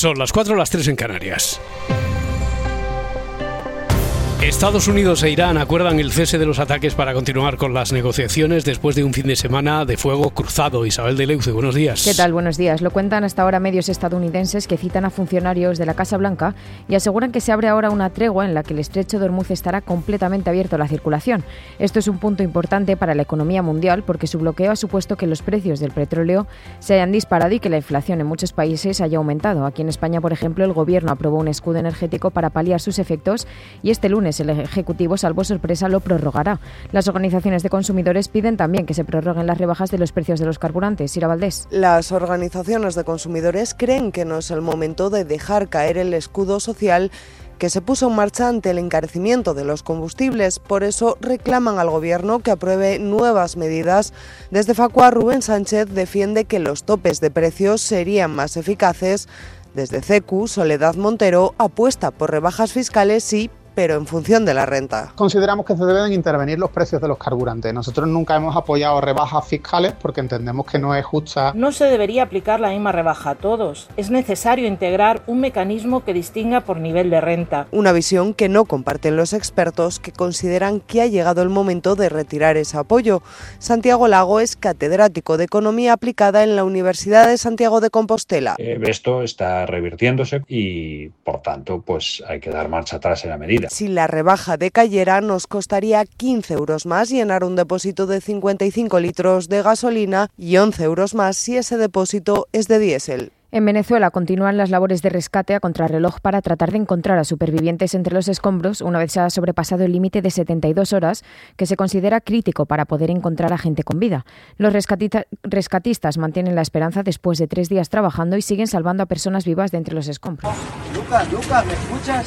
Son las 4, las 3 en Canarias. Estados Unidos e Irán acuerdan el cese de los ataques para continuar con las negociaciones después de un fin de semana de fuego cruzado. Isabel de Leuce, buenos días. ¿Qué tal? Buenos días. Lo cuentan hasta ahora medios estadounidenses que citan a funcionarios de la Casa Blanca y aseguran que se abre ahora una tregua en la que el estrecho de Hormuz estará completamente abierto a la circulación. Esto es un punto importante para la economía mundial porque su bloqueo ha supuesto que los precios del petróleo se hayan disparado y que la inflación en muchos países haya aumentado. Aquí en España, por ejemplo, el Gobierno aprobó un escudo energético para paliar sus efectos y este lunes el Ejecutivo, salvo sorpresa, lo prorrogará. Las organizaciones de consumidores piden también que se prorroguen las rebajas de los precios de los carburantes. Sira Valdés. Las organizaciones de consumidores creen que no es el momento de dejar caer el escudo social que se puso en marcha ante el encarecimiento de los combustibles. Por eso reclaman al Gobierno que apruebe nuevas medidas. Desde Facua, Rubén Sánchez defiende que los topes de precios serían más eficaces. Desde CECU, Soledad Montero apuesta por rebajas fiscales, sí, pero en función de la renta. Consideramos que se deben intervenir los precios de los carburantes. Nosotros nunca hemos apoyado rebajas fiscales porque entendemos que no es justa. No se debería aplicar la misma rebaja a todos. Es necesario integrar un mecanismo que distinga por nivel de renta. Una visión que no comparten los expertos, que consideran que ha llegado el momento de retirar ese apoyo. Santiago Lago es catedrático de Economía Aplicada en la Universidad de Santiago de Compostela. Esto está revirtiéndose y, por tanto, pues hay que dar marcha atrás en la medida. Si la rebaja decayera, nos costaría 15 euros más llenar un depósito de 55 litros de gasolina y 11 euros más si ese depósito es de diésel. En Venezuela continúan las labores de rescate a contrarreloj para tratar de encontrar a supervivientes entre los escombros una vez se ha sobrepasado el límite de 72 horas que se considera crítico para poder encontrar a gente con vida. Los rescatistas mantienen la esperanza después de 3 días trabajando y siguen salvando a personas vivas de entre los escombros. Lucas, ¿me escuchas?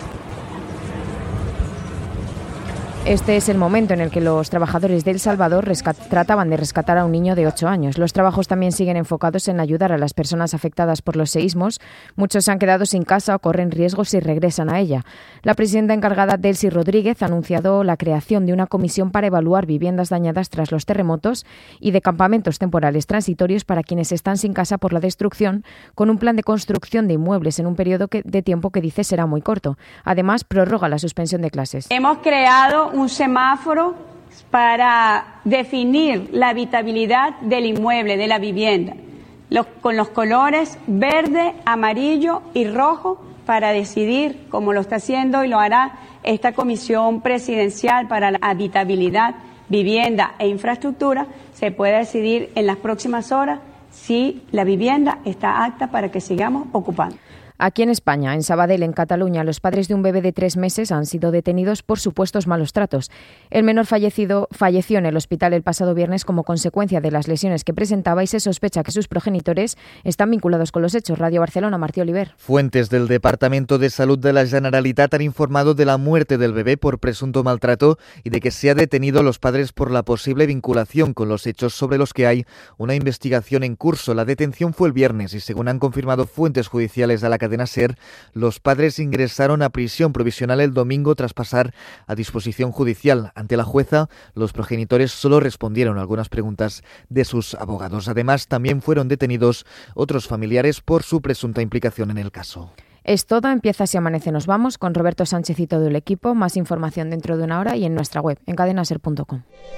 Este es el momento en el que los trabajadores de El Salvador trataban de rescatar a un niño de 8 años. Los trabajos también siguen enfocados en ayudar a las personas afectadas por los seísmos. Muchos se han quedado sin casa o corren riesgos si regresan a ella. La presidenta encargada, Delcy Rodríguez, ha anunciado la creación de una comisión para evaluar viviendas dañadas tras los terremotos y de campamentos temporales transitorios para quienes están sin casa por la destrucción, con un plan de construcción de inmuebles en un periodo de tiempo que dice será muy corto. Además, prorroga la suspensión de clases. Hemos creado un semáforo para definir la habitabilidad del inmueble, de la vivienda, con los colores verde, amarillo y rojo para decidir, como lo está haciendo y lo hará esta Comisión Presidencial para la Habitabilidad, Vivienda e Infraestructura, se puede decidir en las próximas horas si la vivienda está apta para que sigamos ocupando. Aquí en España, en Sabadell, en Cataluña, los padres de un bebé de 3 meses han sido detenidos por supuestos malos tratos. El menor falleció en el hospital el pasado viernes como consecuencia de las lesiones que presentaba y se sospecha que sus progenitores están vinculados con los hechos. Radio Barcelona, Martí Oliver. Fuentes del Departamento de Salud de la Generalitat han informado de la muerte del bebé por presunto maltrato y de que se ha detenido a los padres por la posible vinculación con los hechos sobre los que hay una investigación en curso. La detención fue el viernes y, según han confirmado fuentes judiciales a la cadena SER, los padres ingresaron a prisión provisional el domingo tras pasar a disposición judicial. Ante la jueza, los progenitores solo respondieron a algunas preguntas de sus abogados. Además, también fueron detenidos otros familiares por su presunta implicación en el caso. Es todo, empieza Si Amanece Nos Vamos, con Roberto Sánchez y todo el equipo. Más información dentro de una hora y en nuestra web, en cadenaser.com.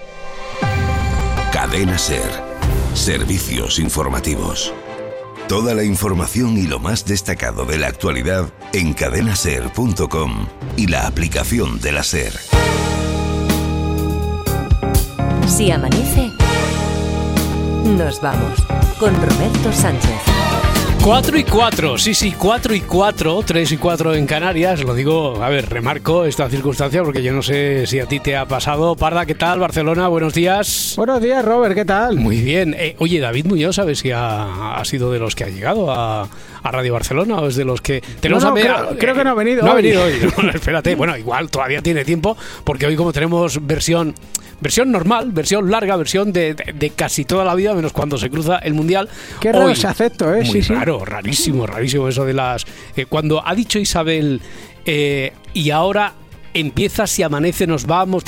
Cadena Ser. Servicios informativos. Toda la información y lo más destacado de la actualidad en cadenaser.com y la aplicación de la SER. Si amanece, nos vamos con Roberto Sánchez. 4 y 4, sí, 4 y 4, 3 y 4 en Canarias. Lo digo, a ver, remarco esta circunstancia porque yo no sé si a ti te ha pasado. Parda, ¿qué tal? Barcelona, buenos días. Buenos días, Robert, ¿qué tal? Muy bien. Oye, David Muñoz, ¿sabes si ha sido de los que ha llegado a Radio Barcelona o es de los que... Creo que no ha venido hoy. No ha venido hoy. No, espérate, bueno, igual todavía tiene tiempo porque hoy como tenemos versión normal, versión larga, versión de casi toda la vida, menos cuando se cruza el Mundial. Qué raro se acepto, ¿eh? Muy raro, rarísimo eso de las... cuando ha dicho Isabel y ahora empieza Si Amanece Nos Vamos, tal...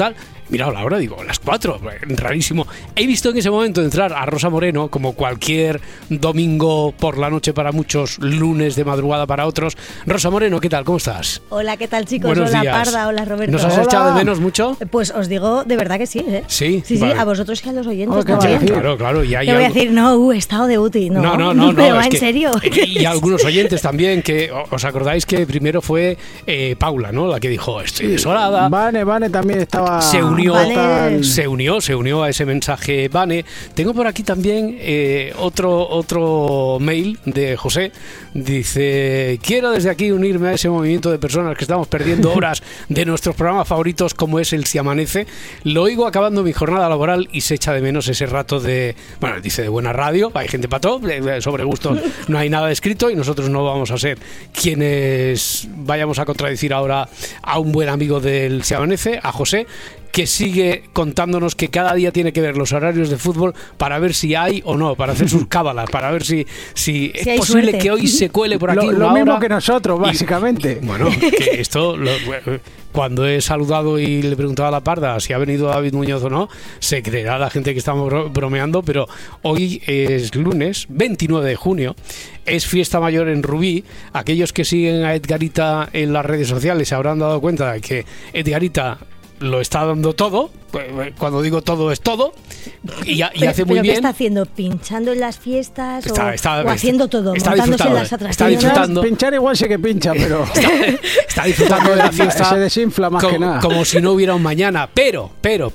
mirado la hora, digo, las 4, rarísimo. He visto en ese momento entrar a Rosa Moreno, como cualquier domingo por la noche para muchos, lunes de madrugada para otros. Rosa Moreno, ¿qué tal? ¿Cómo estás? Hola, ¿qué tal, chicos? Buenos hola, días. Parda, hola, Roberto. ¿Nos has Hola. echado de menos mucho? Pues os digo, de verdad que sí, ¿eh? Sí, Sí, vale. a vosotros y a los oyentes ¿Qué también. Claro. Y hay Te voy a algo- decir, no, estado de UTI, no. No, Pero va es en que- serio. Y algunos oyentes también, que os acordáis que primero fue Paula, ¿no? La que dijo, estoy desolada. Vane también estaba... Se unió, Vane. se unió a ese mensaje Vane. Tengo por aquí también otro mail de José. Dice, quiero desde aquí unirme a ese movimiento de personas que estamos perdiendo horas de nuestros programas favoritos, como es el Si Amanece. Lo oigo acabando mi jornada laboral y se echa de menos ese rato de, bueno, dice de buena radio, hay gente para todo, sobre gustos no hay nada escrito y nosotros no vamos a ser quienes vayamos a contradecir ahora a un buen amigo del Si Amanece, a José, que sigue contándonos que cada día tiene que ver los horarios de fútbol para ver si hay o no, para hacer sus cábalas, para ver si es hay posible suerte. que hoy se cuele por aquí Lo una mismo hora. que nosotros, básicamente. Bueno, que esto, cuando he saludado y le preguntaba a la Parda si ha venido David Muñoz o no, se creerá la gente que estamos bromeando, pero hoy es lunes 29 de junio, es fiesta mayor en Rubí. Aquellos que siguen a Edgarita en las redes sociales se habrán dado cuenta de que Edgarita lo está dando todo. Cuando digo todo es todo y hace muy ¿Pero bien. qué está haciendo? ¿Pinchando en las fiestas Está o haciendo todo? está ¿Montándose en disfrutando, las atracciones? está disfrutando. Pinchar igual sí que pincha, pero... Está disfrutando de la fiesta. Se desinfla más que nada. Como si no hubiera un mañana. Pero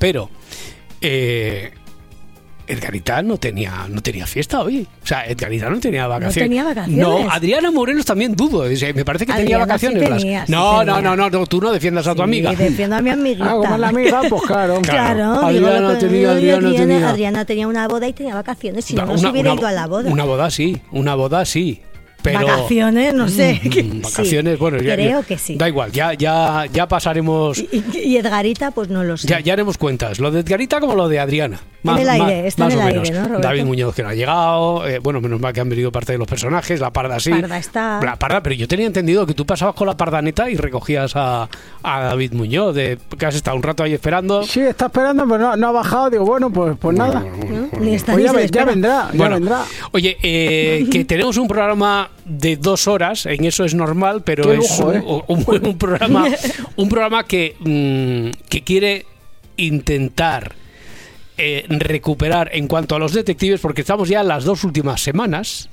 Edgarita no tenía fiesta hoy. O sea, Edgarita no tenía vacaciones. No tenía vacaciones. No, Adriana Morelos también dudo. Me parece que tenía Adriana vacaciones. sí tenía, No, tú no defiendas a tu amiga. Sí, defiendo a mi amiguita. Como la amiga, pues claro. Claro, Adriana tenía. Adriana tenía una boda y tenía vacaciones, si no se hubiera ido a la boda. Una boda sí. Pero, vacaciones, no sé. Vacaciones, Sí, bueno, creo que sí. Da igual, ya pasaremos. Y Edgarita, pues no lo sé. Ya haremos cuentas. Lo de Edgarita como lo de Adriana. Está en el aire, está en el aire, ¿no, Roberto? David Muñoz, que no ha llegado. Bueno, menos mal que han venido parte de los personajes. La Parda sí. Parda está. La Parda, pero yo tenía entendido que tú pasabas con la Pardaneta y recogías a David Muñoz. Que has estado un rato ahí esperando. Sí, está esperando, pero no ha bajado. Digo, bueno, pues nada. Ni está Pues ni se le espera. ya vendrá. Oye, que tenemos un programa de 2 horas, en eso es normal, pero Qué es lujo, un programa que quiere intentar recuperar en cuanto a los detectives, porque estamos ya en las 2 últimas semanas.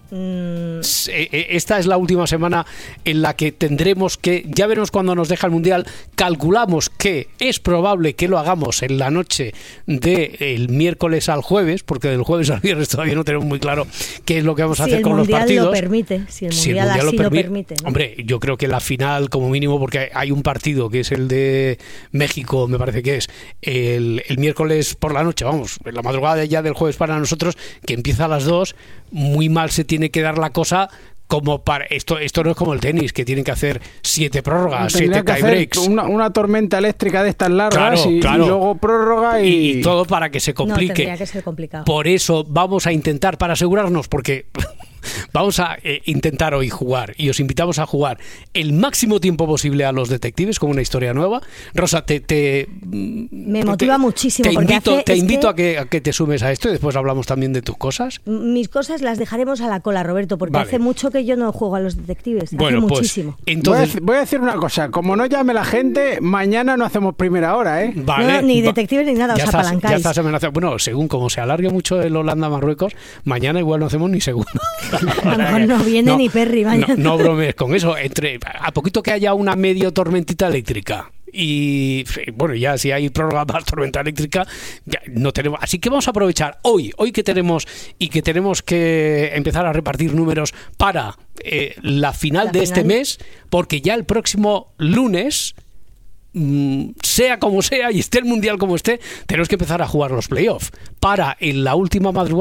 Esta es la última semana en la que tendremos que, ya veremos cuando nos deja el Mundial, calculamos que es probable que lo hagamos en la noche del miércoles al jueves, porque del jueves al viernes todavía no tenemos muy claro qué es lo que vamos a hacer con los partidos. Si el Mundial así lo permite, ¿no? Hombre, yo creo que la final como mínimo, porque hay un partido que es el de México, me parece que es el miércoles por la noche, vamos, en la madrugada ya del jueves para nosotros, que empieza a las 2, muy mal se tiene que dar la cosa como para esto no es como el tenis, que tienen que hacer 7 prórrogas, 7 tiebreaks. Una tormenta eléctrica de estas largas claro. y luego prórroga y todo para que se complique. No, tendría que ser complicado. Por eso vamos a intentar, para asegurarnos, porque vamos a intentar hoy jugar, y os invitamos a jugar el máximo tiempo posible a los detectives con una historia nueva. Rosa, me motiva muchísimo. Te invito a que te sumes a esto y después hablamos también de tus cosas. Mis cosas las dejaremos a la cola, Roberto, porque vale. Hace mucho que yo no juego a los detectives. Bueno, hace pues, muchísimo. Entonces, voy a decir una cosa, como no llame la gente, mañana no hacemos primera hora, ¿eh? Vale, no, ni detectives ni nada, os apalancáis. Ya estás amenazado. Bueno, según como se alargue mucho el Holanda-Marruecos, mañana igual no hacemos ni segundo. A lo mejor no viene ni Perry mañana. No bromees con eso. A poquito que haya una medio tormentita eléctrica y bueno, ya si hay prórroga más tormenta eléctrica, ya no tenemos. Así que vamos a aprovechar hoy que tenemos que empezar a repartir números para la final de este mes, porque ya el próximo lunes, sea como sea y esté el Mundial como esté, tenemos que empezar a jugar los playoffs para en la última madrugada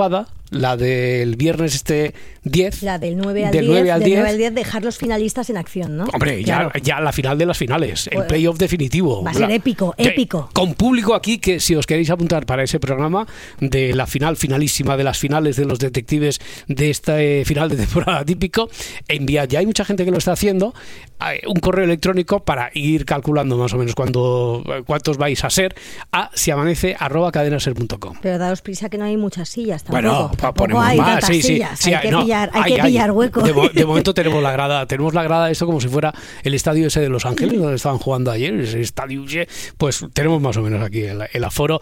la del viernes 10. La del 9 al 10, dejar los finalistas en acción, ¿no? Hombre, claro. ya la final de las finales, el playoff definitivo. Va a ser épico. Con público aquí, que si os queréis apuntar para ese programa de la finalísima de las finales de los detectives de este final de temporada típico, enviad, ya hay mucha gente que lo está haciendo, un correo electrónico para ir calculando más o menos cuántos vais a ser a siamanece@cadenaser.com. Pero daos prisa que no hay muchas sillas tampoco. Bueno, ponemos hay más, sillas. Hay que pillar hueco. De momento tenemos la grada, esto como si fuera el estadio ese de Los Ángeles, donde estaban jugando ayer, ese estadio, pues tenemos más o menos aquí el aforo,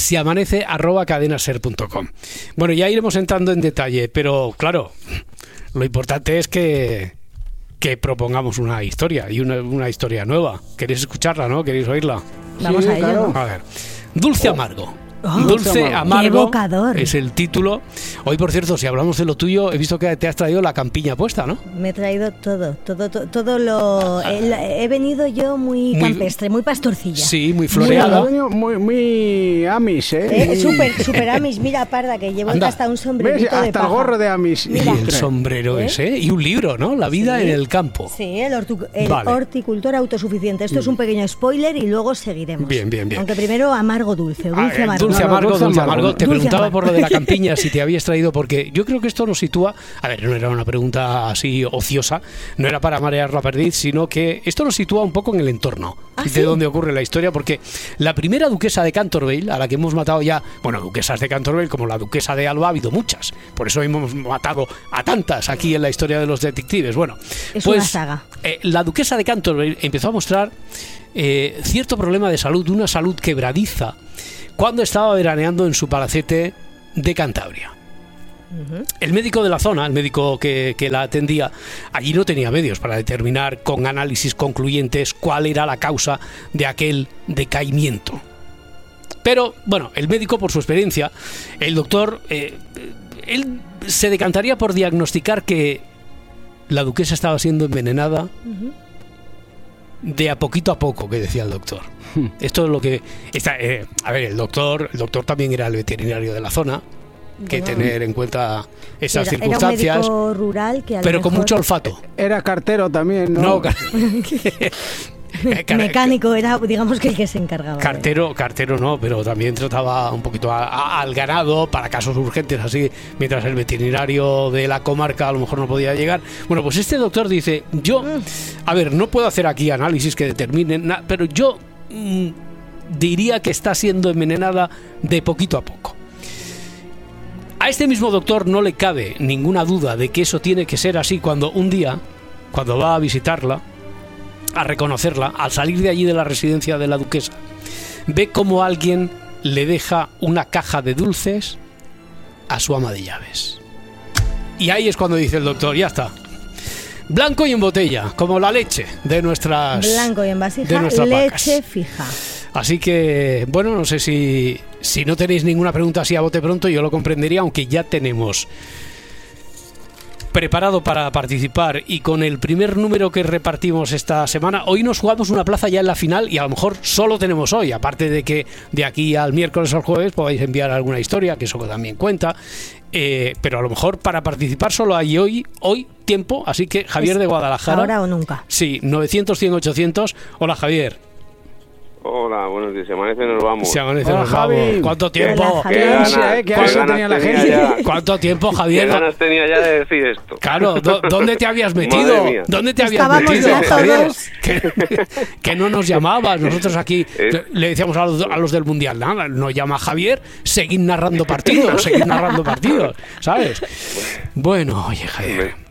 siamanece@cadenaser.com. Bueno, ya iremos entrando en detalle, pero claro, lo importante es que propongamos una historia, y una historia nueva. ¿Queréis escucharla, no? ¿Queréis oírla? Vamos a ello. Claro. A ver. Dulce Amargo. Dulce Amargo es el título. Hoy, por cierto, si hablamos de lo tuyo, he visto que te has traído la campiña puesta, ¿no? Me he traído todo lo... he venido yo muy campestre, muy pastorcilla. Sí, muy floreada. Muy Amish, ¿eh? Super Amish. Mira, Parda, que llevo hasta un sombrerito de hasta paja. el gorro de Amish. Y el sombrero ese. Y un libro, ¿no? La vida en el campo. Sí, el horticultor autosuficiente. Esto es un pequeño spoiler y luego seguiremos. Bien. Aunque primero amargo dulce. Dulce amargo. Dulce amargo. Te preguntaba por lo de la campiña si te habías traído, porque yo creo que esto nos sitúa. A ver, no era una pregunta así ociosa, no era para marear la perdiz, sino que esto nos sitúa un poco en el entorno de donde ocurre la historia, porque la primera duquesa de Canterville, a la que hemos matado ya, bueno, duquesas de Canterville como la duquesa de Alba ha habido muchas, por eso hemos matado a tantas aquí en la historia de los detectives. Bueno, es pues una saga. La duquesa de Canterville empezó a mostrar cierto problema de salud, una salud quebradiza, cuando estaba veraneando en su palacete de Cantabria. El médico de la zona, el médico que la atendía, allí no tenía medios para determinar con análisis concluyentes cuál era la causa de aquel decaimiento. Pero, bueno, el médico, por su experiencia, el doctor, él se decantaría por diagnosticar que la duquesa estaba siendo envenenada de a poquito, que decía el doctor. Esto es lo que está. A ver, el doctor también era el veterinario de la zona, que tener en cuenta esas circunstancias. Era un médico rural que pero con mucho olfato. Era cartero también, ¿no? Mecánico era, digamos, que el que se encargaba. Cartero no, pero también trataba un poquito al ganado para casos urgentes, así, mientras el veterinario de la comarca a lo mejor no podía llegar. Bueno, pues este doctor dice, yo, a ver, no puedo hacer aquí análisis que determinen nada, pero yo diría que está siendo envenenada de poquito a poco. A este mismo doctor no le cabe ninguna duda de que eso tiene que ser así cuando un día, cuando va a visitarla, a reconocerla, al salir de allí de la residencia de la duquesa, ve como alguien le deja una caja de dulces a su ama de llaves. Y ahí es cuando dice el doctor, ya está. Blanco y en botella, como la leche de nuestras... Blanco y en vasija, leche fija. Así que, bueno, no sé si no tenéis ninguna pregunta así a bote pronto, yo lo comprendería, aunque ya tenemos preparado para participar, y con el primer número que repartimos esta semana, hoy nos jugamos una plaza ya en la final, y a lo mejor solo tenemos hoy, aparte de que de aquí al miércoles o al jueves podáis enviar alguna historia, que eso también cuenta, pero a lo mejor para participar solo hay hoy tiempo, así que Javier de Guadalajara. Ahora o nunca. Sí, 900-100-800. Hola, Javier. Hola, buenos días. Se amanece, nos vamos. Se amanece, nos vamos. ¿Cuánto tiempo? ¿Qué ganas tenía la gente? ¿Cuánto tiempo, Javier? ¿Qué ganas tenía ya de decir esto? Claro, ¿dónde te habías metido? ¿Dónde te habías metido, Javier? Que no nos llamabas. Nosotros aquí le decíamos a los del Mundial, nada, nos llama Javier, seguid narrando partidos, ¿sabes? Bueno, oye, Javier.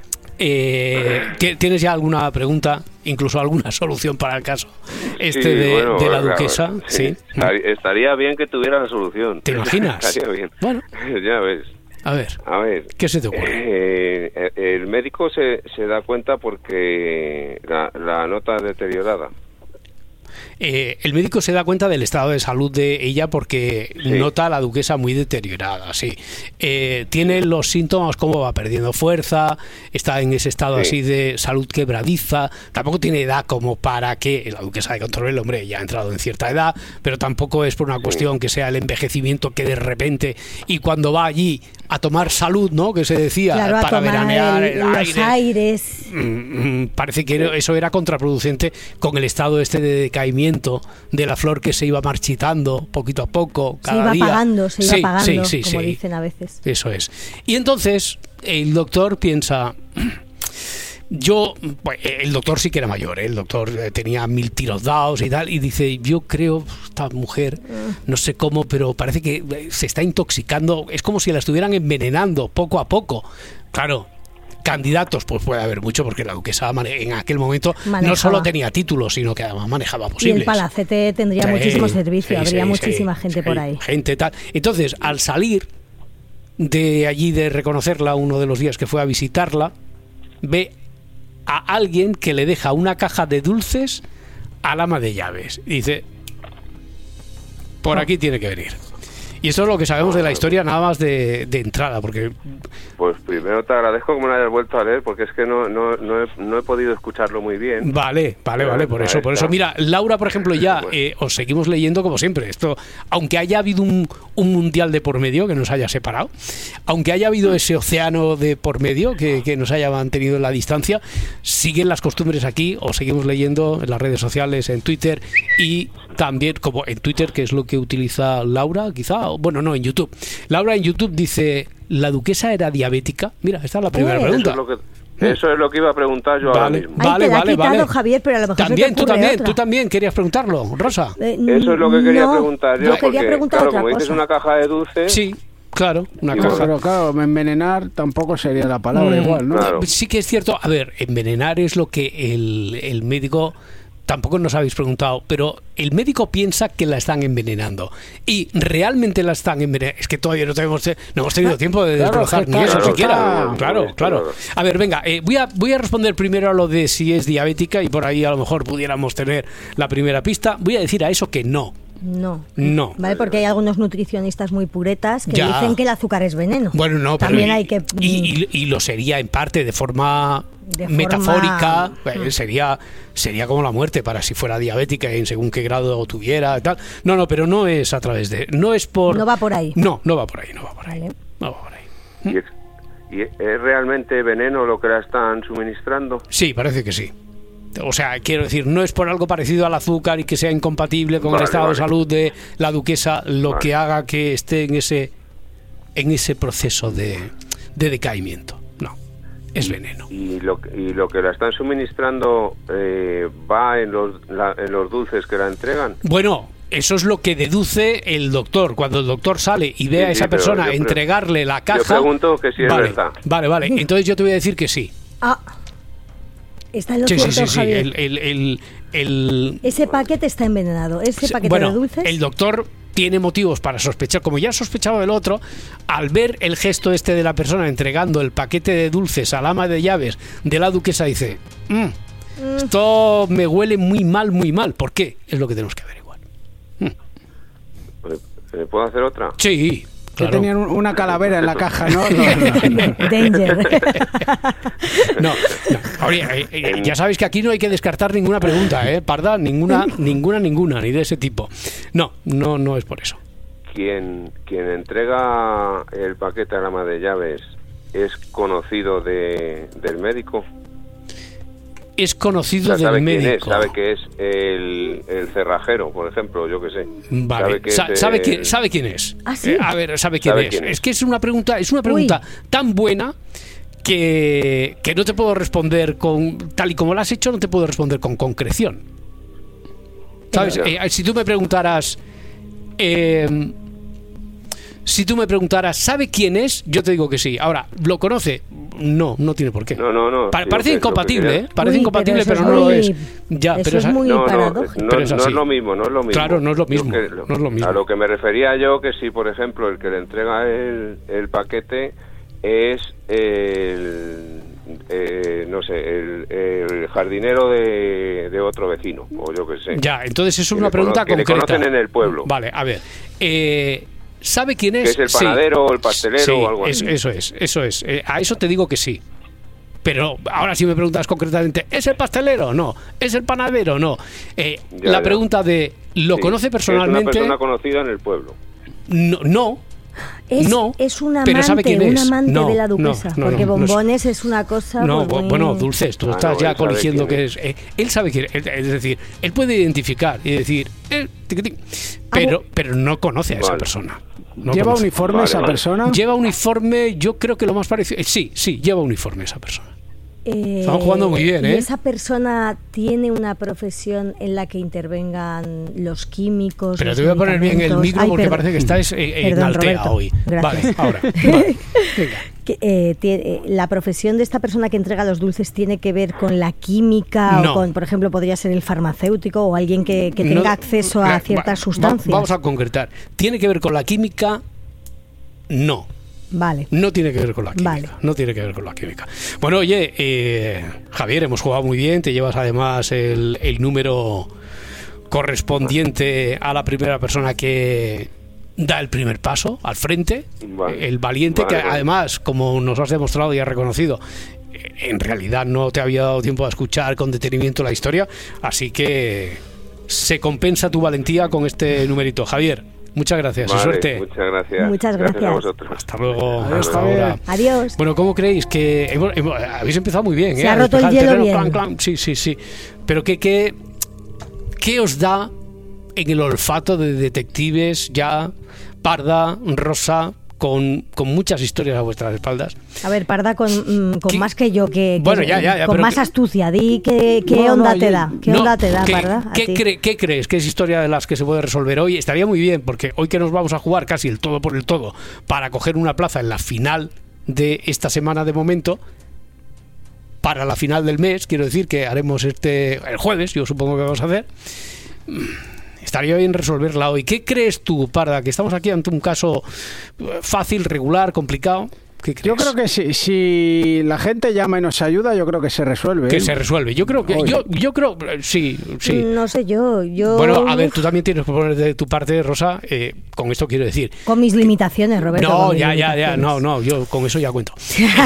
¿Tienes ya alguna pregunta, incluso alguna solución para el caso de la duquesa? Claro, sí. Estaría bien que tuviera la solución. ¿Te imaginas? Estaría bien. Bueno, ya ves. A ver, ¿qué se te ocurre? El médico se da cuenta porque la nota deteriorada. El médico se da cuenta del estado de salud de ella porque nota a la duquesa muy deteriorada, tiene los síntomas como va perdiendo fuerza, está en ese estado así de salud quebradiza, tampoco tiene edad como para que la duquesa de Control, hombre, ya ha entrado en cierta edad, pero tampoco es por una cuestión que sea el envejecimiento que de repente, y cuando va allí a tomar salud, ¿no?, que se decía, claro, para veranear los aires. Parece que eso era contraproducente con el estado este de decaimiento de la flor que se iba marchitando poquito a poco, cada día. Se iba apagando, como dicen a veces. Eso es. Y entonces el doctor piensa... el doctor sí que era mayor, el doctor tenía 1000 tiros dados y tal, y dice, yo creo, esta mujer, no sé cómo, pero parece que se está intoxicando, es como si la estuvieran envenenando poco a poco. Claro, candidatos, pues puede haber mucho, porque la duquesa en aquel momento no solo tenía títulos, sino que además manejaba posibles. Y el palacete tendría muchísimo servicio, habría muchísima gente por ahí. Gente tal. Entonces, al salir de allí de reconocerla uno de los días que fue a visitarla, ve a alguien que le deja una caja de dulces al ama de llaves. Y dice, por aquí tiene que venir. Y esto es lo que sabemos de la historia nada más de entrada, porque... Pues primero te agradezco que me lo hayas vuelto a leer, porque es que no he podido escucharlo muy bien. Vale, por eso. Mira, Laura, por ejemplo, ya os seguimos leyendo como siempre. Esto, aunque haya habido un mundial de por medio que nos haya separado, aunque haya habido ese océano de por medio que nos haya mantenido en la distancia, siguen las costumbres aquí, os seguimos leyendo en las redes sociales, en Twitter, y también como en Twitter, que es lo que utiliza Laura, quizá, bueno, no, en YouTube. Laura en YouTube dice, ¿la duquesa era diabética? Mira, esta es la primera pregunta. Eso es lo que iba a preguntar yo ahora mismo. Vale. Javier, pero a lo mejor también, tú también querías preguntarlo, Rosa. Eso es lo que quería preguntar yo, quería preguntar claro, otra como cosa. dices una caja de dulces... Sí. Claro, una caja. Pero claro, envenenar tampoco sería la palabra igual, ¿no? Claro. Sí que es cierto. A ver, envenenar es lo que el médico... Tampoco nos habéis preguntado, pero el médico piensa que la están envenenando. Y realmente la están envenenando. Es que todavía no hemos tenido tiempo de desbrozar ni eso siquiera. Claro. A ver, venga, voy a responder primero a lo de si es diabética, y por ahí a lo mejor pudiéramos tener la primera pista. Voy a decir a eso que no. No. Vale, porque hay algunos nutricionistas muy puretas que dicen que el azúcar es veneno. Bueno, no, pero también hay que... Y lo sería en parte de forma metafórica, sería como la muerte para si fuera diabética y en según qué grado tuviera y tal. No, pero no es a través de... No va por ahí. No va por ahí. Vale. No va por ahí. ¿Y es realmente veneno lo que la están suministrando? Sí, parece que sí. O sea, quiero decir, no es por algo parecido al azúcar y que sea incompatible con el estado de salud de la duquesa lo que haga que esté en ese proceso de decaimiento. No, es veneno. ¿Y lo que la están suministrando va en los dulces que la entregan? Bueno, eso es lo que deduce el doctor. Cuando el doctor sale y ve a esa persona entregarle la caja... Yo pregunto que si es verdad. Vale. Entonces yo te voy a decir que sí. Está en lo cierto, sí. Javier. Ese paquete está envenenado. Ese paquete de dulces... el doctor tiene motivos para sospechar, como ya sospechaba del otro, al ver el gesto de la persona entregando el paquete de dulces al ama de llaves de la duquesa, dice, esto me huele muy mal. ¿Por qué? Es lo que tenemos que averiguar. ¿Puedo hacer otra? Sí. Claro. Que tenían una calavera en la caja, ¿no? Danger. No. Oye, ya sabéis que aquí no hay que descartar ninguna pregunta, Parda, ninguna, ni de ese tipo. No es por eso. Quien entrega el paquete al ama de llaves es conocido del médico. Es conocido del médico. Sabe que es el cerrajero, por ejemplo, yo que sé. Vale. ¿Sabe quién es? ¿Ah, sí? A ver, ¿sabe quién es? Es que es una pregunta tan buena que no te puedo responder tal y como la has hecho, no te puedo responder con concreción. ¿Sabes? Si tú me preguntaras... ¿sabe quién es? Yo te digo que sí. Ahora, ¿lo conoce? No tiene por qué. No. Parece incompatible, Parece incompatible, pero no lo es. Ya, pero es muy paradójico. No es lo mismo. Claro, no es lo mismo. A lo que me refería yo, que si, por ejemplo, el que le entrega el paquete es no no sé, el jardinero de otro vecino, o yo qué sé. Ya, entonces eso es una pregunta concreta. Que le conocen en el pueblo. Vale, a ver. ¿Sabe quién es? Que es el panadero o el pastelero sí, o algo así. Eso es. A eso te digo que sí. Pero ahora si me preguntas concretamente, ¿es el pastelero? No. ¿Es el panadero? No. La pregunta de, ¿lo conoce personalmente? Es una persona conocida en el pueblo. No. Es un amante, pero ¿sabe quién es? De la duquesa, porque bombones es una cosa... No, muy... bueno, dulces, tú estás ya coligiendo que es... Él sabe quién es, es decir, él puede identificar y decir... pero no conoce a esa persona. No ¿Lleva conoce. uniforme esa persona? Lleva uniforme, yo creo que lo más parecido... Sí, lleva uniforme esa persona. Estamos jugando muy bien, ¿eh? ¿Y esa persona tiene una profesión en la que intervengan los químicos? Pero te voy a poner bien el micro porque parece que estás en Altea hoy. Gracias. Vale, ahora. Vale. Venga. ¿La profesión de esta persona que entrega los dulces tiene que ver con la química? No. O con, por ejemplo, podría ser el farmacéutico o alguien que tenga acceso a ciertas sustancias? Vamos a concretar. ¿Tiene que ver con la química? No. Vale. No tiene que ver con la química. Vale. No tiene que ver con la química. Bueno, oye, Javier, hemos jugado muy bien. Te llevas además el número correspondiente a la primera persona que da el primer paso al frente. Vale. El valiente, que además, como nos has demostrado y has reconocido, en realidad no te había dado tiempo a escuchar con detenimiento la historia. Así que se compensa tu valentía con este numerito. Javier, muchas gracias, suerte. Muchas gracias. Muchas gracias. A vosotros. Hasta luego. Hasta ahora. Adiós. Bueno, ¿cómo creéis que habéis empezado muy bien? Se ha roto el hielo bien. Clan. Sí. Pero ¿qué os da en el olfato de detectives ya, Parda, Rosa, con muchas historias a vuestras espaldas? A ver, Parda con más que yo, bueno, ya, con más astucia. Di qué onda te da. ¿Qué onda te da, Parda? ¿Qué crees que es historia de las que se puede resolver hoy? Estaría muy bien, porque hoy que nos vamos a jugar casi el todo por el todo para coger una plaza en la final de esta semana de momento, para la final del mes, quiero decir que haremos el jueves, yo supongo que vamos a hacer. Estaría bien resolverla hoy. ¿Qué crees tú, Parda? Que estamos aquí ante un caso fácil, regular, complicado. ¿Qué crees? Yo creo que si la gente llama y nos ayuda, yo creo que se resuelve. Que se resuelve. Yo creo que yo creo sí. No sé yo. Bueno, a ver, tú también tienes que poner de tu parte, Rosa. Con esto quiero decir. Con mis limitaciones, Roberto. No, ya. No. Yo con eso ya cuento.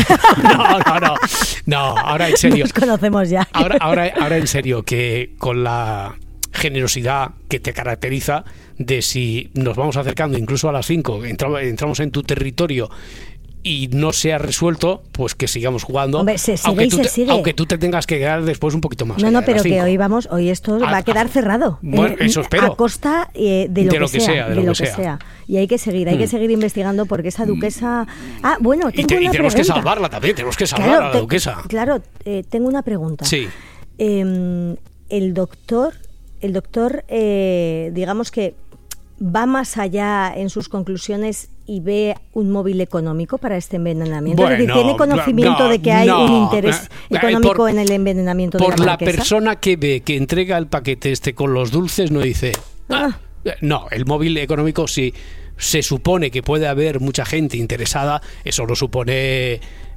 No. Ahora en serio. Nos conocemos ya. Ahora en serio, que con la generosidad que te caracteriza, de si nos vamos acercando incluso a las 5, entramos en tu territorio y no se ha resuelto, pues que sigamos jugando. Hombre, aunque tú te tengas que quedar después un poquito más. No, pero que hoy esto va a quedar cerrado. Bueno, eso espero. A costa de lo que sea. Y hay que seguir investigando, porque esa duquesa... Bueno, tenemos que salvarla también, tenemos que salvar a la duquesa. Claro, tengo una pregunta. Sí. El doctor, digamos que va más allá en sus conclusiones y ve un móvil económico para este envenenamiento. Bueno, es decir, ¿tiene conocimiento de que hay un interés económico en el envenenamiento de la marquesa? Por la persona que ve, que entrega el paquete con los dulces, no dice... No, el móvil económico, si se supone que puede haber mucha gente interesada, eso lo supone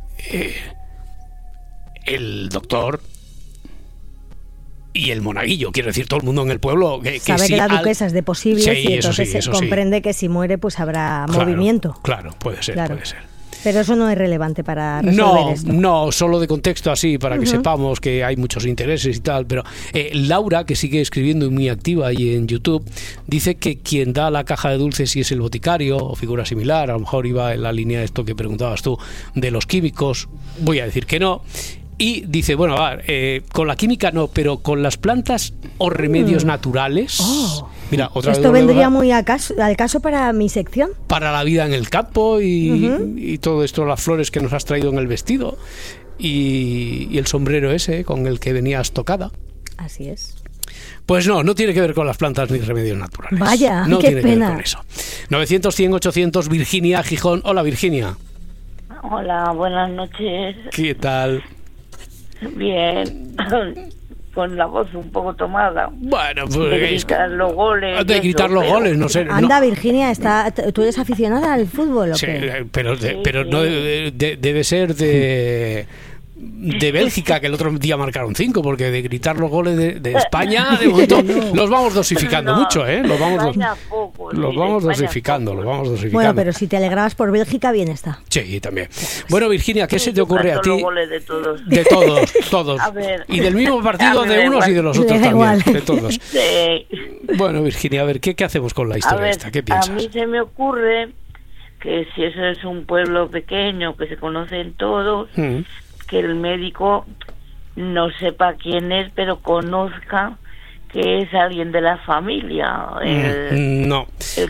el doctor y el monaguillo, quiero decir, todo el mundo en el pueblo sabe que la duquesa es de posibles, y entonces comprende que si muere pues habrá movimiento. Claro, puede ser. Pero eso no es relevante para resolver esto. No, solo de contexto así, para que sepamos que hay muchos intereses y tal. Pero Laura, que sigue escribiendo muy activa ahí en YouTube, dice que quien da la caja de dulces, si es el boticario o figura similar, a lo mejor iba en la línea de esto que preguntabas tú, de los químicos. Voy a decir que no. Y dice, bueno, con la química no, pero con las plantas o remedios naturales. Mira, esto vendría muy al caso para mi sección. Para la vida en el campo y todo esto, las flores que nos has traído en el vestido y el sombrero ese con el que venías tocada. Así es. Pues no tiene que ver con las plantas ni remedios naturales. Vaya, no qué tiene pena. Que ver con eso. 900, 100, 800, Virginia, Gijón. Hola, Virginia. Hola, buenas noches. ¿Qué tal? Bien, con la voz un poco tomada. Bueno, pues de gritar los goles. De gritar los goles, no sé. Anda, Virginia, ¿tú eres aficionada al fútbol o sí, qué? pero no debe ser de de Bélgica, que el otro día marcaron 5, porque de gritar los goles de España, de momento, los vamos dosificando mucho, ¿eh? Los vamos dosificando. Bueno, pero si te alegrabas por Bélgica, bien está. Sí, también. Bueno, Virginia, ¿qué se te ocurre a ti? Los goles de todos. De todos. A ver, y del mismo partido de unos y de los otros también, de todos. Sí. Bueno, Virginia, a ver, ¿qué hacemos con la historia esta? ¿Qué piensas? A mí se me ocurre que si eso es un pueblo pequeño, que se conocen todos, que el médico no sepa quién es, pero conozca que es alguien de la familia. No.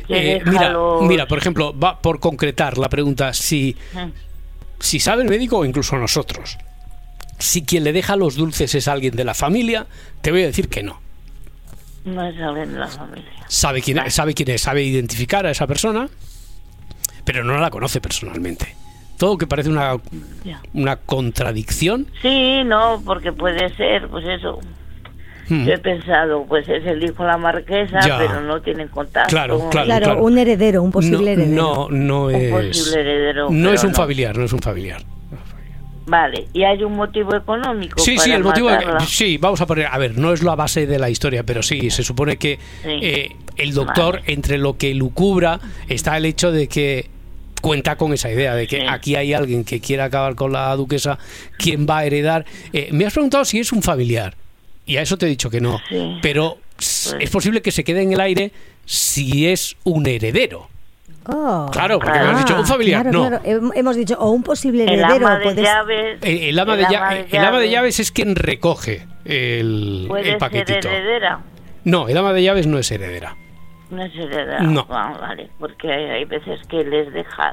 Mira, por ejemplo, va por concretar la pregunta, si sabe el médico o incluso nosotros, si quien le deja los dulces es alguien de la familia, te voy a decir que no. No es alguien de la familia. Sabe quién es, sabe identificar a esa persona, pero no la conoce personalmente. Todo que parece una contradicción. Sí, no, porque puede ser, pues eso. Yo he pensado, pues es el hijo de la marquesa, pero no tienen contacto. Claro, un heredero, un posible heredero. No es. Un posible heredero. No es un familiar, no es un familiar. Vale, ¿y hay un motivo económico? Sí, el motivo. Sí, vamos a poner. A ver, no es la base de la historia, pero sí, se supone que el doctor, entre lo que lucubra, está el hecho de que cuenta con esa idea de que aquí hay alguien que quiere acabar con la duquesa, ¿quién va a heredar? Me has preguntado si es un familiar, y a eso te he dicho que no, pero es posible que se quede en el aire si es un heredero. Claro, porque me has dicho un familiar, Claro. Hemos dicho, o un posible heredero. El ama de llaves es quien recoge el paquetito. ¿Ser heredera? No, el ama de llaves no es heredera. No es heredera. No. Vale, porque hay veces que les dejan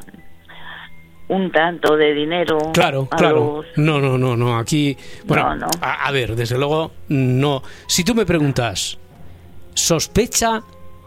un tanto de dinero. Claro. No. Aquí, bueno, no. A ver, desde luego, no. Si tú me preguntas, ¿sospecha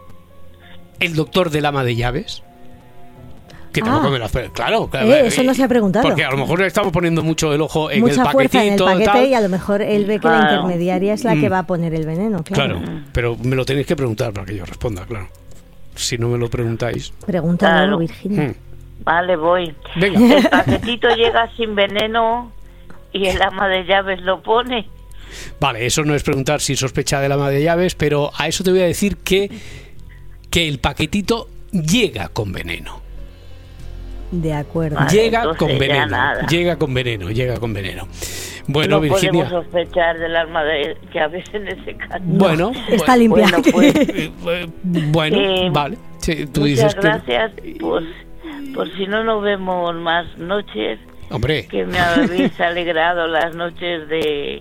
el doctor del ama de llaves? Que tampoco me lo hace. Claro. Eso no se ha preguntado. Porque a lo mejor estamos poniendo mucho el ojo en mucha el paquetito. Fuerza en el paquete tal. Y a lo mejor él ve que la intermediaria es la que va a poner el veneno. Claro, pero me lo tenéis que preguntar para que yo responda, claro. Si no me lo preguntáis. Pregúntalo, Virginia. Vale, voy. Venga. El paquetito llega sin veneno y el ama de llaves lo pone. Vale, eso no es preguntar si sospecha del ama de llaves, pero a eso te voy a decir que el paquetito llega con veneno. De acuerdo. Vale, llega con veneno. Bueno, no Virginia. No podemos sospechar del alma de llaves en ese caso. Bueno, está limpia. Vale. Sí, tú muchas dices gracias. Pues por si no nos vemos más noches. Hombre. Que me habéis alegrado las noches de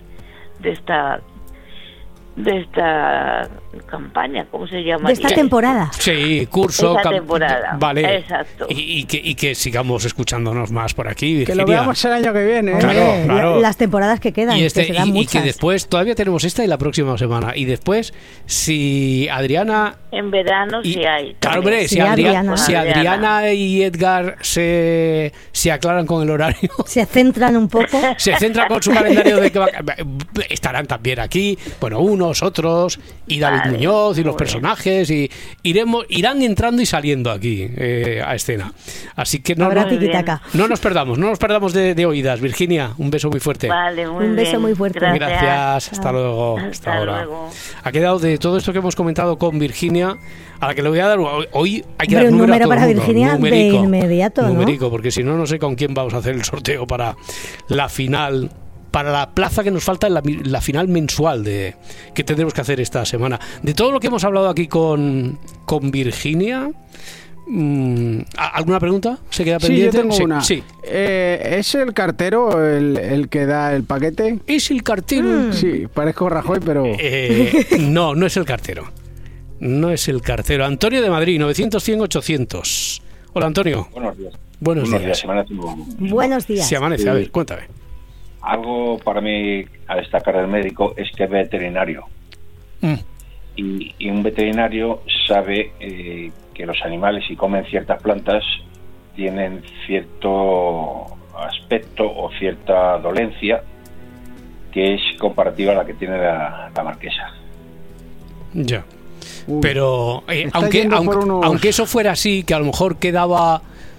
esta campaña, ¿cómo se llama? De esta temporada. Sí, curso. Esta temporada. Vale. Exacto. Y que sigamos escuchándonos más por aquí, Virginia. Que lo veamos el año que viene. Claro. Las temporadas que quedan. Y que después todavía tenemos esta y la próxima semana. Y después, si Adriana... En verano sí hay. Claro, hombre, si Adriana y Edgar se aclaran con el horario. Se centran un poco. Se centran con su calendario de que estarán también aquí. Bueno, unos, otros, y David Muñoz y los personajes, y irán entrando y saliendo aquí a escena. Así que no nos perdamos de oídas. Virginia, un beso muy fuerte. Vale, un beso muy fuerte. Gracias. Hasta luego. Hasta ahora. Luego. Ha quedado de todo esto que hemos comentado con Virginia, a la que le voy a dar hoy hay que dar un número para Virginia numérico, de inmediato, numérico, porque si no sé con quién vamos a hacer el sorteo para la final, para la plaza que nos falta en la final mensual que tendremos que hacer esta semana. De todo lo que hemos hablado aquí con Virginia, ¿alguna pregunta? ¿Se queda pendiente? Yo tengo una. Sí. ¿Es el cartero el que da el paquete? ¿Es el cartero? Sí, parezco Rajoy, pero... No es el cartero. No es el cartero. Antonio de Madrid, 900-100-800. Hola, Antonio. Buenos días. Buenos días. Buenos días. Se amanece, a ver, cuéntame. Algo para mí a destacar del médico es que es veterinario. Y un veterinario sabe que los animales, si comen ciertas plantas, tienen cierto aspecto o cierta dolencia que es comparativa a la que tiene la marquesa. Ya. Pero aunque eso fuera así, que a lo mejor quedaba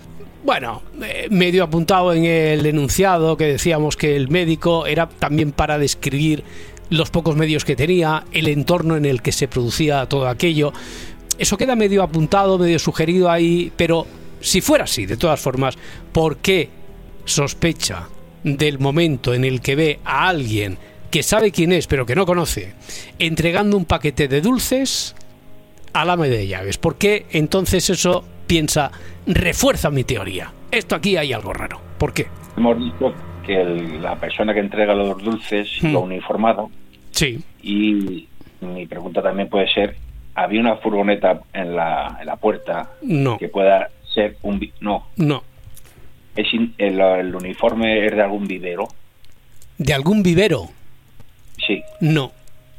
bueno, medio apuntado en el enunciado que decíamos que el médico era también para describir los pocos medios que tenía, el entorno en el que se producía todo aquello. Eso queda medio apuntado, medio sugerido ahí, pero si fuera así, de todas formas, ¿por qué sospecha del momento en el que ve a alguien que sabe quién es pero que no conoce entregando un paquete de dulces al ama de llaves? ¿Por qué entonces eso piensa, refuerza mi teoría? Esto aquí hay algo raro. ¿Por qué? Hemos dicho que la persona que entrega los dulces lo uniformado. Sí. Y mi pregunta también puede ser, ¿había una furgoneta en la puerta? No. Que pueda ser un... No. ¿El uniforme es de algún vivero? ¿De algún vivero? Sí. No.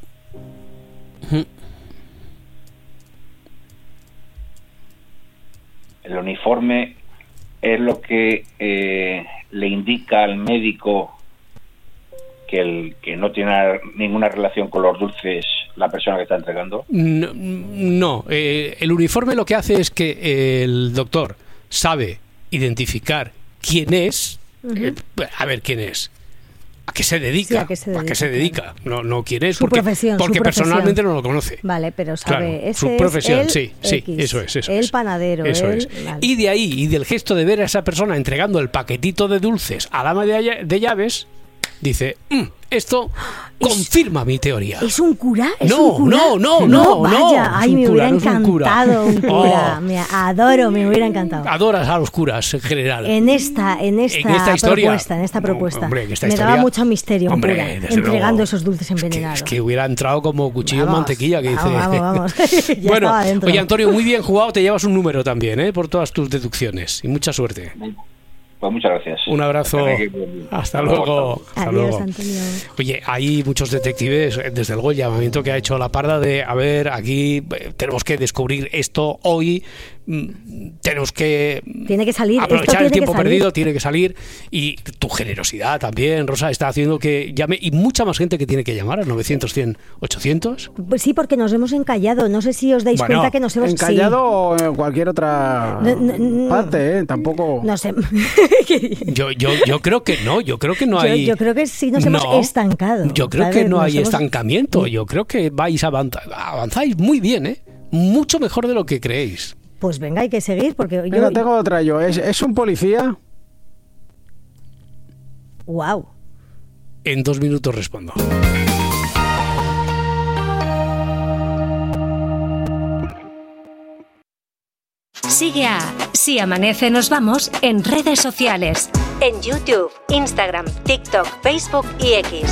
El uniforme es lo que le indica al médico que no tiene ninguna relación con los dulces la persona que está entregando. No, el uniforme lo que hace es que el doctor sabe identificar quién es. A ver, ¿quién es? ¿A qué se dedica? Sí, ¿a qué se dedica? Claro. No quién es, su porque profesión. Personalmente no lo conoce. Vale, pero sabe, claro, su profesión, sí, eso es. El panadero. Eso es. Vale. Y de ahí, y del gesto de ver a esa persona entregando el paquetito de dulces al ama de llaves, dice, esto confirma mi teoría. ¿Es un cura? No. Vaya, ay, me hubiera encantado un cura. Me hubiera encantado. Adoras a los curas en general. En esta propuesta. Hombre, me daba mucho misterio un cura entregando esos dulces Es envenenados. que hubiera entrado como cuchillo en mantequilla, que dice. Vamos. Bueno, oye, Antonio, muy bien jugado, te llevas un número también, por todas tus deducciones. Y mucha suerte. Pues muchas gracias. Un abrazo. Hasta luego. Adiós, Antonio. Oye, hay muchos detectives, desde luego el llamamiento que ha hecho la Parda de, a ver, aquí tenemos que descubrir esto hoy, tenemos que... Tiene que salir. Aprovechar el tiempo perdido, tiene que salir. Y tu generosidad también, Rosa, está haciendo que llame, y mucha más gente que tiene que llamar al 900, 100, 800. Pues sí, porque nos hemos encallado. No sé si os dais cuenta que nos hemos... Encallado o en cualquier otra parte, tampoco... No sé... Yo creo que no, hay... Yo creo que sí nos hemos estancado. Yo creo que no hay estancamiento, yo creo que avanzáis muy bien, mucho mejor de lo que creéis. Pues venga, hay que seguir, porque yo... tengo otra yo, ¿es un policía? Wow. En 2 minutos respondo. Sigue a Si Amanece Nos Vamos en redes sociales. En YouTube, Instagram, TikTok, Facebook y X.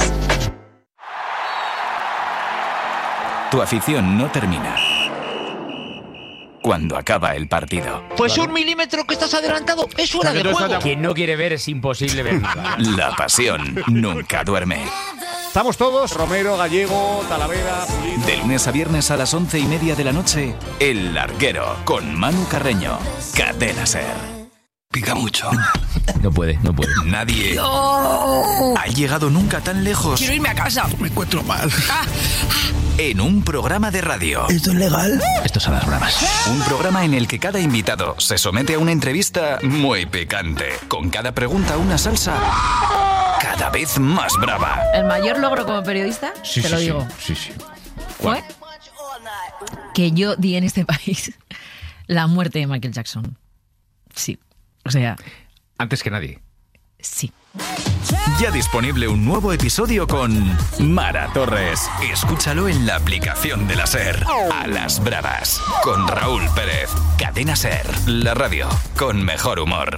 Tu afición no termina cuando acaba el partido. Pues 1 milímetro que estás adelantado es fuera de juego. Quien no quiere ver es imposible ver nada. La pasión nunca duerme. Estamos todos, Romero, Gallego, Talavera, Pulido. De lunes a viernes a las 11:30 de la noche, El Larguero, con Manu Carreño. Cadena SER. Pica mucho. No puede. Nadie ha llegado nunca tan lejos. Quiero irme a casa. Me encuentro mal. En un programa de radio. ¿Esto es legal? Estos son las bromas. Un programa en el que cada invitado se somete a una entrevista muy picante. Con cada pregunta una salsa cada vez más brava. El mayor logro como periodista, te lo digo. Sí. Fue que yo di en este país la muerte de Michael Jackson. Sí. O sea... Antes que nadie. Sí. Ya disponible un nuevo episodio con Mara Torres. Escúchalo en la aplicación de la SER. A las bravas. Con Raúl Pérez. Cadena SER. La radio con mejor humor.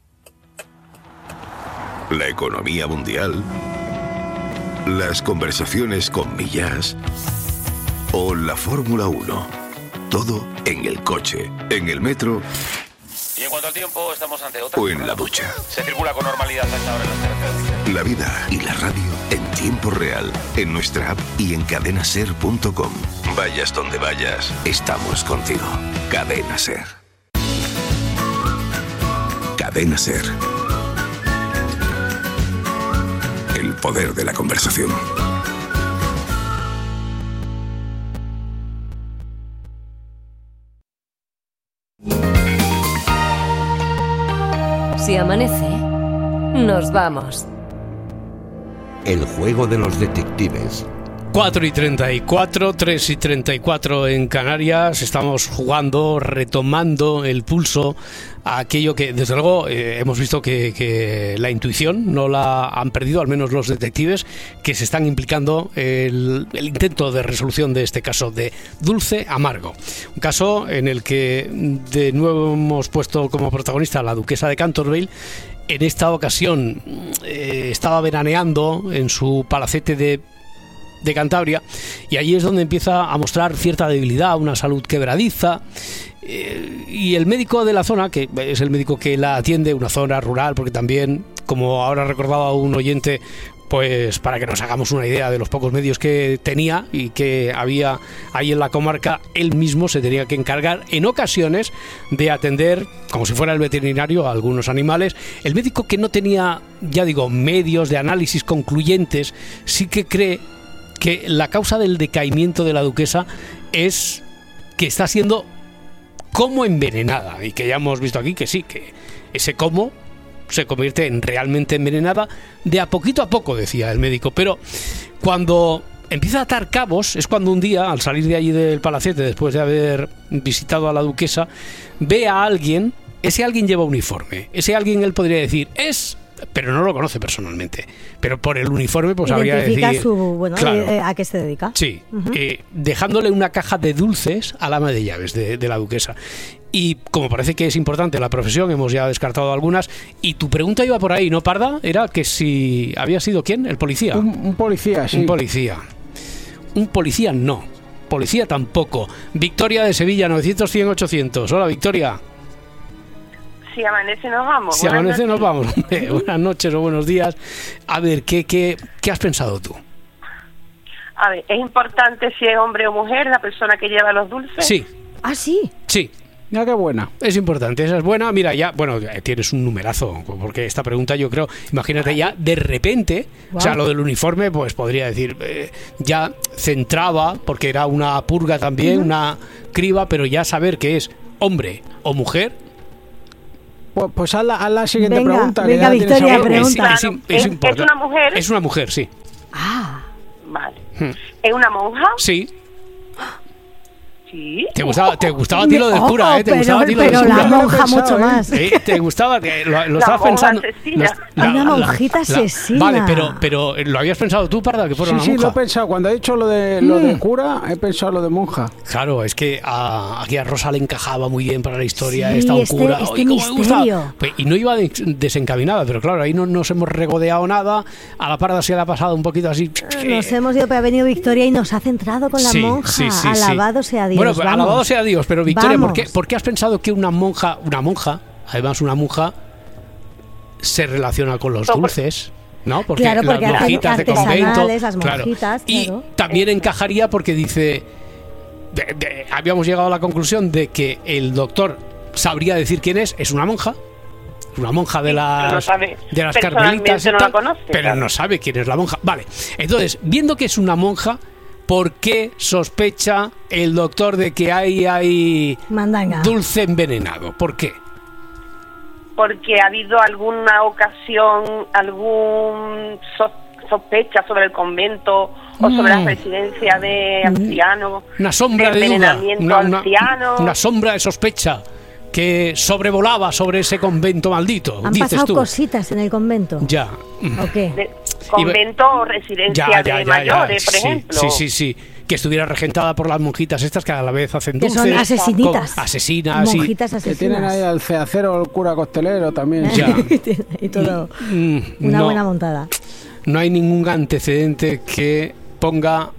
La economía mundial. Las conversaciones con Millás. O la Fórmula 1. Todo en el coche, en el metro... Y en cuanto al tiempo, estamos ante otra... O en la ducha. Se circula con normalidad hasta ahora en las carreteras. La vida y la radio en tiempo real, en nuestra app y en cadenaser.com. Vayas donde vayas, estamos contigo. Cadena SER. Cadena SER. El poder de la conversación. Si amanece, nos vamos. El juego de los detectives. 4:34, 3:34 en Canarias. Estamos jugando, retomando el pulso a aquello que, desde luego, hemos visto que la intuición no la han perdido, al menos los detectives, que se están implicando el intento de resolución de este caso de Dulce Amargo. Un caso en el que de nuevo hemos puesto como protagonista a la duquesa de Canterville. En esta ocasión estaba veraneando en su palacete de Cantabria, y allí es donde empieza a mostrar cierta debilidad, una salud quebradiza, y el médico de la zona, que es el médico que la atiende, una zona rural, porque también, como ahora recordaba un oyente, pues para que nos hagamos una idea de los pocos medios que tenía y que había ahí en la comarca, él mismo se tenía que encargar en ocasiones de atender, como si fuera el veterinario, a algunos animales. El médico, que no tenía, ya digo, medios de análisis concluyentes, sí que cree que la causa del decaimiento de la duquesa es que está siendo como envenenada, y que ya hemos visto aquí que sí, que ese como se convierte en realmente envenenada de a poco, decía el médico. Pero cuando empieza a atar cabos es cuando un día, al salir de allí del palacete, después de haber visitado a la duquesa, ve a alguien. Ese alguien lleva uniforme, ese alguien él podría decir es, pero no lo conoce personalmente, pero por el uniforme pues habría de decir claro, a qué se dedica. Sí, dejándole una caja de dulces al ama de llaves de la duquesa. Y como parece que es importante la profesión, hemos ya descartado algunas, y tu pregunta iba por ahí, ¿no, Parda? Era que si había sido ¿quién? ¿El policía? Un policía, sí. Un policía no, policía tampoco. Victoria de Sevilla, 900-100-800. Hola, Victoria. Si amanece nos vamos. Si amanece nos vamos. Buenas noches o buenos días. A ver, ¿qué has pensado tú? A ver, ¿es importante si es hombre o mujer la persona que lleva los dulces? Sí. ¿Ah, sí? Sí. Ya, qué buena. Es importante, esa es buena. Mira, ya, bueno, tienes un numerazo, porque esta pregunta yo creo, imagínate ya, de repente, wow. O sea, lo del uniforme, pues podría decir, ya centraba, porque era una purga también, una criba, pero ya saber que es hombre o mujer. Pues haz la siguiente pregunta. Venga, Victoria, pregunta. ¿Es una mujer? Es una mujer, sí. Ah, vale. ¿Es una monja? Sí. Sí. Te gustaba a ti lo del cura, ¿eh? Pero la monja mucho más. Te gustaba, lo estabas pensando. Una monjita asesina. Vale, pero ¿lo habías pensado tú, Parda, que fuera una monja? Sí, lo he pensado. Cuando he dicho lo de cura, he pensado lo de monja. Claro, es que aquí a Rosa le encajaba muy bien para la historia. Está un cura. Este misterio. Y no iba desencaminada, pero claro, ahí no nos hemos regodeado nada. A la Parda se le ha pasado un poquito así. Nos hemos ido, pero ha venido Victoria y nos ha centrado con la monja. Alabado sea Dios. Bueno, vamos. Alabado sea Dios, pero Victoria, ¿por qué has pensado que una monja, además una monja, se relaciona con los dulces? ¿No? Porque las monjitas de convento, las monjitas, y también encajaría porque dice, habíamos llegado a la conclusión de que el doctor sabría decir quién es una monja de las carmelitas, no la conoce, pero no sabe quién es la monja. Vale, entonces, viendo que es una monja, ¿por qué sospecha el doctor de que hay mandanga, dulce envenenado? ¿Por qué? Porque ha habido alguna ocasión, sospecha sobre el convento o sobre la residencia de ancianos. Una sombra de duda, una sombra de sospecha que sobrevolaba sobre ese convento maldito. Han dices pasado tú. Cositas en el convento. Ya. ¿O qué? Convento o residencia de mayores, por ejemplo. Sí. Que estuviera regentada por las monjitas estas que a la vez hacen dulces. Que son asesinitas. Asesinas. Monjitas asesinas. Que tienen ahí al ceacero, el cura costelero también. Ya. Y todo. Una buena montada. No hay ningún antecedente que ponga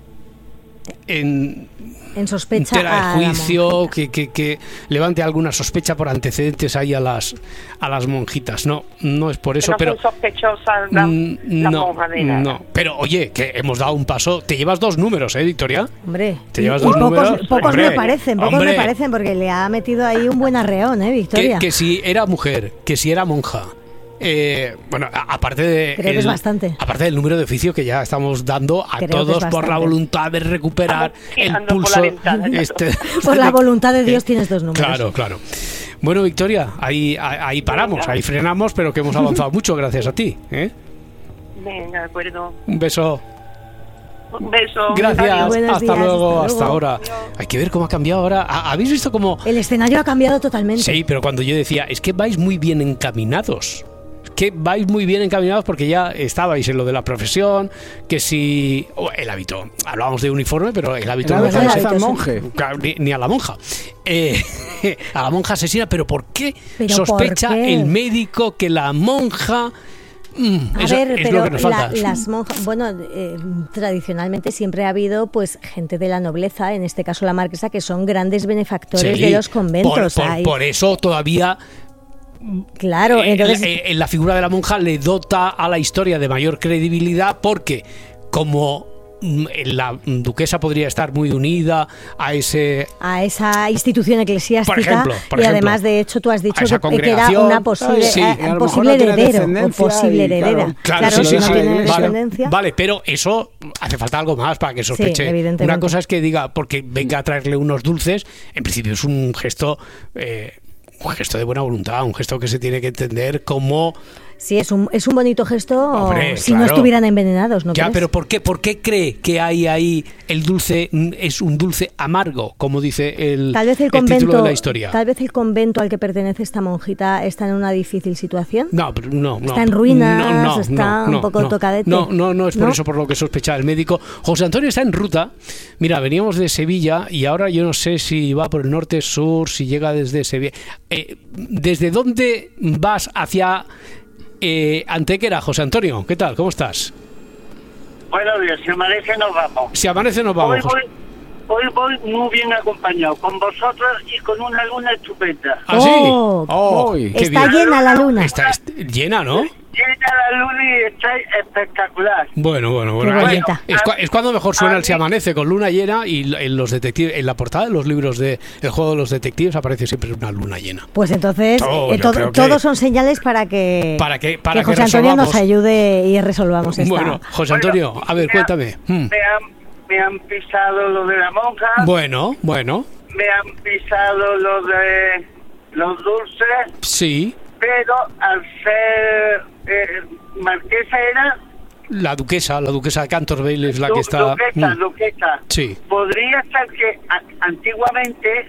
en sospecha tela de juicio, que levante alguna sospecha por antecedentes ahí a las monjitas. No es por eso, pero son sospechosas la monja de nada. No, pero oye, que hemos dado un paso. Te llevas 2 números, Victoria. Hombre, te llevas 2 números. Pocos me parecen, porque le ha metido ahí un buen arreón, Victoria. Que si era mujer, que si era monja. Bueno, aparte del número de oficio que ya estamos dando a todos por la voluntad de recuperar el pulso. Por la voluntad de Dios tienes 2 números. Claro. Bueno, Victoria, ahí paramos, ahí frenamos, pero que hemos avanzado mucho gracias a ti. Venga, de acuerdo. Un beso. Un beso. Gracias. Hasta luego. Hasta ahora. Adiós. Hay que ver cómo ha cambiado ahora. ¿Habéis visto cómo...? El escenario ha cambiado totalmente. Sí, pero cuando yo decía, es que vais muy bien encaminados. Que vais muy bien encaminados porque ya estabais en lo de la profesión, que si... el hábito. Hablábamos de uniforme, pero el hábito... No dejáis al monje. Ni a la monja. A la monja asesina, pero ¿por qué sospecha ¿por qué? el médico que la monja... A eso ver, es pero lo que nos falta. las monjas, bueno, tradicionalmente siempre ha habido pues gente de la nobleza, en este caso la marquesa, que son grandes benefactores de los conventos. Por eso todavía... Claro, entonces... en la figura de la monja le dota a la historia de mayor credibilidad porque como la duquesa podría estar muy unida a esa institución eclesiástica, por y ejemplo, además de hecho tú has dicho que era una posible, posible posible heredera. Claro, si no tiene descendencia. Vale, pero eso hace falta algo más para que sospeche. Una cosa es que diga, porque venga a traerle unos dulces, en principio es un gesto de buena voluntad, un gesto que se tiene que entender como... Sí, es un bonito gesto. Hombre, si no estuvieran envenenados, ¿no ya, crees? pero ¿por qué cree que hay ahí el dulce es un dulce amargo, como dice el título de la historia? Tal vez el convento al que pertenece esta monjita está en una difícil situación. No. Está en ruinas, está un poco tocadete. No es por eso por lo que sospecha el médico. José Antonio está en ruta. Mira, veníamos de Sevilla y ahora yo no sé si va por el norte, sur, si llega desde Sevilla. ¿Desde dónde vas hacia Antequera, José Antonio? ¿Qué tal? ¿Cómo estás? Buenos días, si amanece nos vamos. Si amanece nos vamos. Hoy voy muy bien acompañado, con vosotros y con una luna estupenda. ¿Ah, sí? Está llena la luna. Está llena, ¿no? Llena la luna y está espectacular. Bueno. Es cuando mejor suena el Si amanece, con luna llena, y en los detectives, en la portada de los libros de El juego de los detectives aparece siempre una luna llena. Pues entonces todos son señales para que José Antonio nos ayude y resolvamos esta. Bueno, José Antonio, a ver, cuéntame. Me han pisado lo de la monja. Bueno. Me han pisado lo de los dulces. Sí. Pero al ser marquesa era... La duquesa de Canterbury es la que está... Duquesa. Sí. Podría ser que antiguamente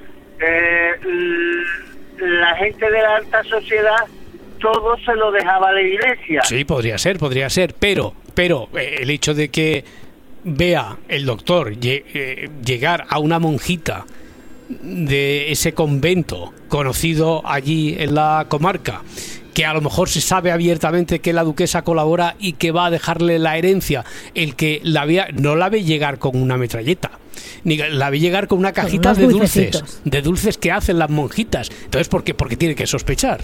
la gente de la alta sociedad todo se lo dejaba a la iglesia. Sí, podría ser, pero el hecho de que vea el doctor llegar a una monjita de ese convento conocido allí en la comarca, que a lo mejor se sabe abiertamente que la duquesa colabora y que va a dejarle la herencia, el que no la ve llegar con una metralleta, ni la ve llegar con una cajita de dulces que hacen las monjitas. Entonces, ¿por qué? Porque tiene que sospechar.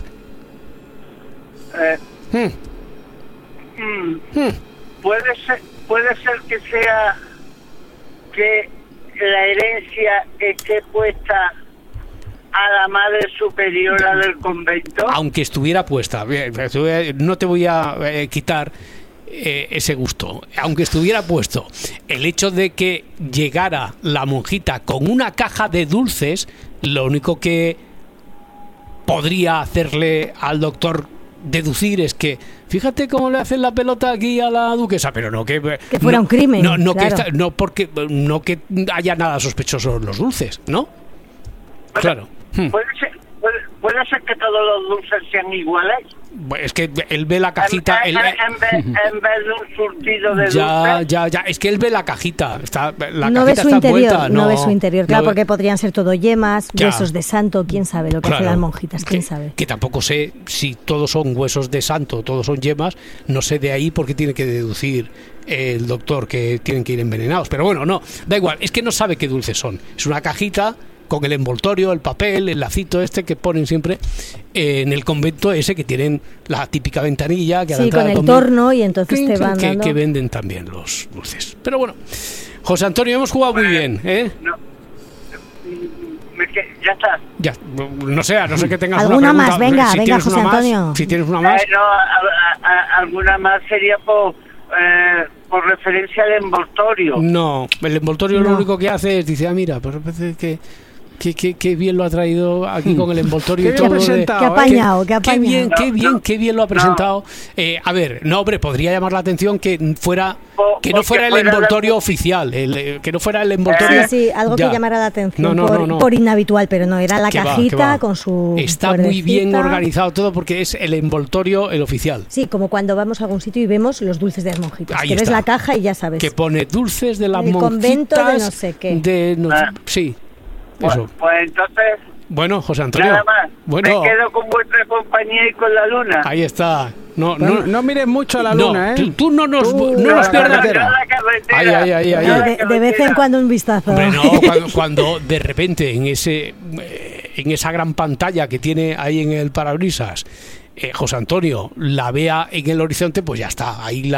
Puede ser que sea que la herencia esté puesta a la madre superiora del convento. Aunque estuviera puesta, no te voy a quitar ese gusto. Aunque estuviera puesto, el hecho de que llegara la monjita con una caja de dulces, lo único que podría hacerle al doctor deducir es que fíjate cómo le hacen la pelota aquí a la duquesa, pero no que fuera un crimen, no porque que haya nada sospechoso en los dulces, ¿no? Claro. Puede ser que todos los dulces sean iguales. Es que él ve la cajita. En vez de un surtido de dulces. Ya. Es que él ve la cajita. No ve su interior. No ve su interior, claro, no porque podrían ser todo yemas, huesos de santo. ¿Quién sabe lo que hacen las monjitas? ¿Quién sabe? Que tampoco sé si todos son huesos de santo, todos son yemas. No sé de ahí porque tiene que deducir el doctor que tienen que ir envenenados. Pero bueno, no, da igual. Es que no sabe qué dulces son. Es una cajita con el envoltorio, el papel, el lacito que ponen siempre en el convento ese, que tienen la típica ventanilla que a la entrada con el torno, y entonces te van dando... que venden también los dulces. Pero bueno, José Antonio, hemos jugado muy bien, Ya está. Ya, no sé que tengas ¿alguna una más? Venga, José Antonio. Si tienes una más. Alguna más sería por referencia al envoltorio. No, el envoltorio lo único que hace es, dice, mira, pues parece que Qué bien lo ha traído aquí con el envoltorio y todo. Qué apañado, qué apañado. Qué bien lo ha presentado. A ver, no, hombre, podría llamar la atención que no fuera el envoltorio oficial, que no fuera el envoltorio. Sí, algo que llamara la atención por inhabitual, pero no, era la cajita con su Está muy bien organizado todo porque es el envoltorio el oficial. Sí, como cuando vamos a algún sitio y vemos los dulces de las monjitas. Que ves la caja y ya sabes. Que pone dulces de las monjitas. Convento de no sé qué. Sí. Pues entonces... Bueno, José Antonio. Nada más. Bueno, me quedo con vuestra compañía y con la luna. Ahí está. No mires mucho a la luna, ¿eh? Tú no nos pierdas. Ahí. De vez en cuando un vistazo. Hombre, no, cuando de repente en esa gran pantalla que tiene ahí en el parabrisas, José Antonio la vea en el horizonte, pues ya está. Ahí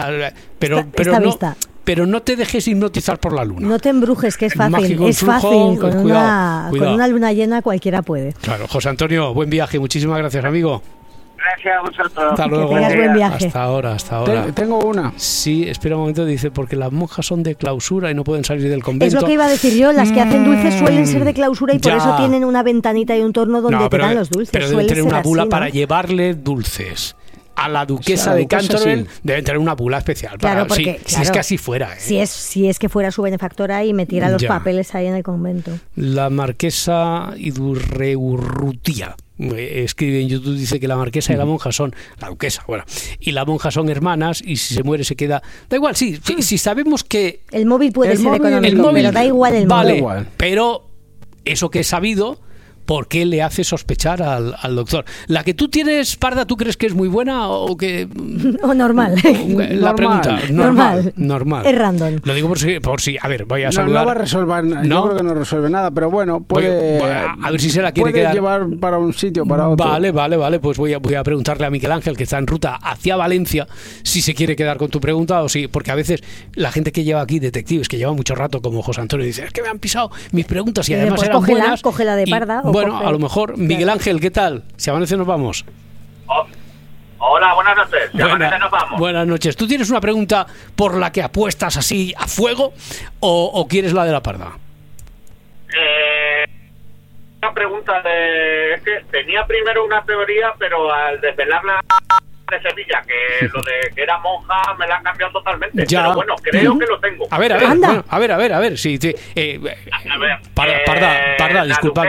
pero no te dejes hipnotizar por la luna. No te embrujes, que es fácil. Es fácil. Con una luna llena cualquiera puede. Claro, José Antonio, buen viaje. Muchísimas gracias, amigo. Gracias a vosotros. Hasta luego. Que tengas buen viaje. Hasta ahora. Tengo una. Sí, espera un momento, dice, porque las monjas son de clausura y no pueden salir del convento. Es lo que iba a decir yo, las que hacen dulces suelen ser de clausura y por eso tienen una ventanita y un torno donde te dan los dulces. Pero deben tener una bula para llevarle dulces. A la duquesa de Canterbury deben tener una bula especial. Si es que así fuera. Si es que fuera su benefactora y metiera los papeles ahí en el convento. La marquesa Idurreurrutia escribe en YouTube, dice que la marquesa y la monja son, la duquesa, y la monja son hermanas y si se muere se queda... Da igual, si sabemos que... El móvil puede ser económico, pero da igual el móvil. Vale, pero eso que es sabido... ¿Por qué le hace sospechar al doctor? ¿La que tú tienes, Parda, tú crees que es muy buena o que...? O normal. La pregunta. Normal. Es random. Lo digo por si... A ver, voy a saludar... No va a resolver nada. Yo creo que no resuelve nada, pero bueno, puede... A ver si se la quiere quedar... llevar para un sitio, para otro. Vale. Pues voy a preguntarle a Miguel Ángel, que está en ruta hacia Valencia, si se quiere quedar con tu pregunta o si... Porque a veces la gente que lleva aquí, detectives, que lleva mucho rato, como José Antonio, dice, es que me han pisado mis preguntas y además eran buenas. Cógela de Parda. Bueno, a lo mejor, Miguel Ángel, ¿qué tal? Si amanece nos vamos. Hola, buenas noches. Si amanece nos vamos. Buenas noches. ¿Tú tienes una pregunta por la que apuestas así a fuego o quieres la de la Parda? Una pregunta es que tenía primero una teoría, pero al desvelarla de Sevilla, que lo de que era monja me la han cambiado totalmente. Ya. Pero bueno, creo que lo tengo. A ver. Sí, Parda, disculpa.